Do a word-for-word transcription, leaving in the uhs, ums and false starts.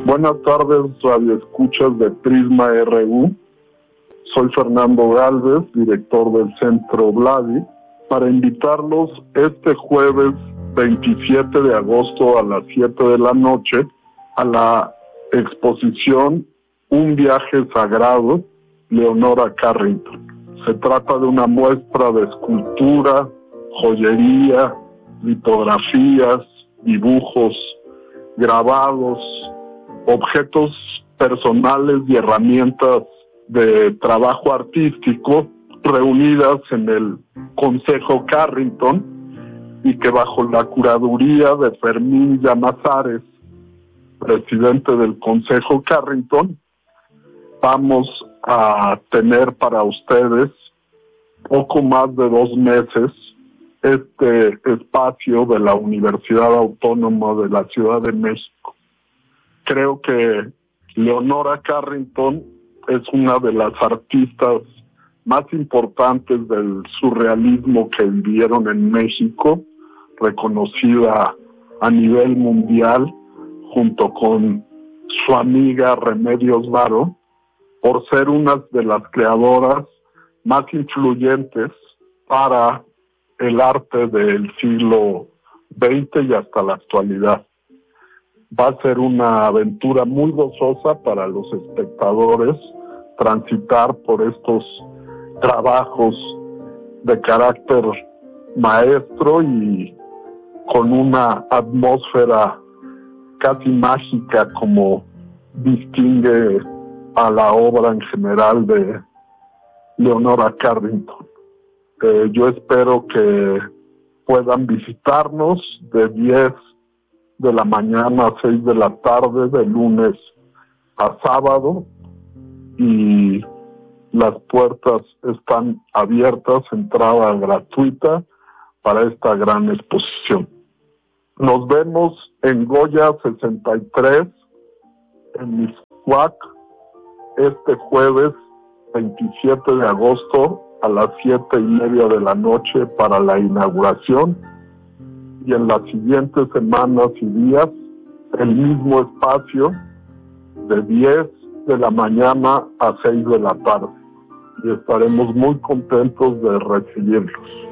Buenas tardes, radioescuchas de Prisma R U. Soy Fernando Gálvez, director del Centro Vladi, para invitarlos este jueves veintisiete de agosto a las siete de la noche a la exposición Un viaje sagrado, Leonora Carrington. Se trata de una muestra de escultura, joyería, litografías, dibujos, grabados, objetos personales y herramientas de trabajo artístico reunidas en el Consejo Carrington y que bajo la curaduría de Fermín Llamazares, presidente del Consejo Carrington, vamos a tener para ustedes poco más de dos meses este espacio de la Universidad Autónoma de la Ciudad de México. Creo que Leonora Carrington es una de las artistas más importantes del surrealismo que vivieron en México, reconocida a nivel mundial junto con su amiga Remedios Varo, por ser una de las creadoras más influyentes para el arte del siglo veinte y hasta la actualidad. Va a ser una aventura muy gozosa para los espectadores transitar por estos trabajos de carácter maestro y con una atmósfera casi mágica como distingue a la obra en general de Leonora Carrington. Eh, yo espero que puedan visitarnos de diez de la mañana a seis de la tarde, de lunes a sábado, y las puertas están abiertas, entrada gratuita para esta gran exposición. Nos vemos en Goya sesenta y tres, en Mixcoac, este jueves veintisiete de agosto a las siete y media de la noche para la inauguración, y en las siguientes semanas y días el mismo espacio de diez de la mañana a seis de la tarde, y estaremos muy contentos de recibirlos.